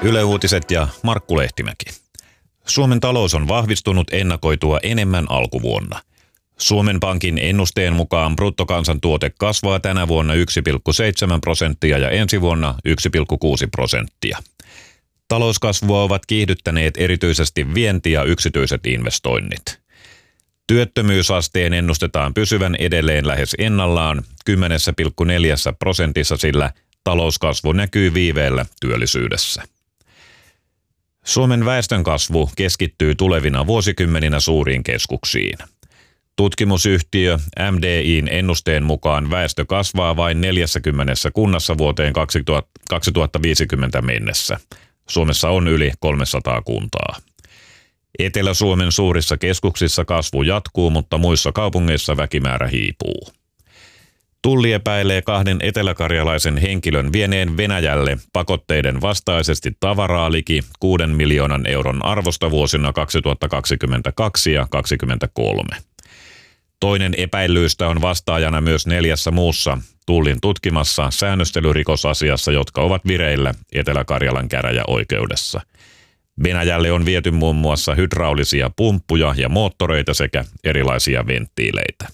Yle Uutiset ja Markku Lehtimäki. Suomen talous on vahvistunut ennakoitua enemmän alkuvuonna. Suomen Pankin ennusteen mukaan bruttokansantuote kasvaa tänä vuonna 1,7% ja ensi vuonna 1,6%. Talouskasvua ovat kiihdyttäneet erityisesti vienti ja yksityiset investoinnit. Työttömyysasteen ennustetaan pysyvän edelleen lähes ennallaan 10,4%, sillä talouskasvu näkyy viiveellä työllisyydessä. Suomen väestönkasvu keskittyy tulevina vuosikymmeninä suuriin keskuksiin. Tutkimusyhtiö MDI:n ennusteen mukaan väestö kasvaa vain 40 kunnassa vuoteen 2050 mennessä. Suomessa on yli 300 kuntaa. Etelä-Suomen suurissa keskuksissa kasvu jatkuu, mutta muissa kaupungeissa väkimäärä hiipuu. Tulli epäilee 2 eteläkarjalaisen henkilön vieneen Venäjälle pakotteiden vastaisesti tavaraa liki 6 miljoonan euron arvosta vuosina 2022 ja 2023. Toinen epäillyistä on vastaajana myös 4 muussa Tullin tutkimassa säännöstelyrikosasiassa, jotka ovat vireillä Etelä-Karjalan käräjäoikeudessa. Venäjälle on viety muun muassa hydraulisia pumppuja ja moottoreita sekä erilaisia venttiileitä.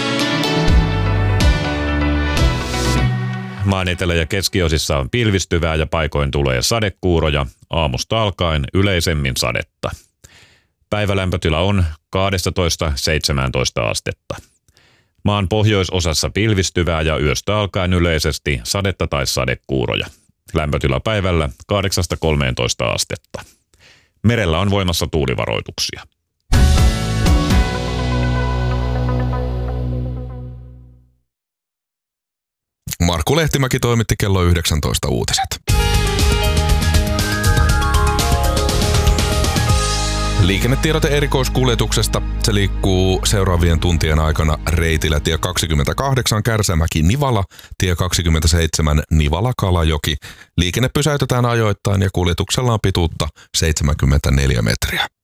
Maan etelä- ja keskiosissa on pilvistyvää ja paikoin tulee sadekuuroja, aamusta alkaen yleisemmin sadetta. Päivälämpötila on 12–17 astetta. Maan pohjoisosassa pilvistyvää ja yöstä alkaen yleisesti sadetta tai sadekuuroja. Lämpötila päivällä 8–13 astetta. Merellä on voimassa tuulivaroituksia. Markku Lehtimäki toimitti kello 19 uutiset. Liikennetiedote erikoiskuljetuksesta. Se liikkuu seuraavien tuntien aikana reitillä tie 28 Kärsämäki-Nivala, tie 27 Nivala-Kalajoki. Liikenne pysäytetään ajoittain ja kuljetuksella on pituutta 74 metriä.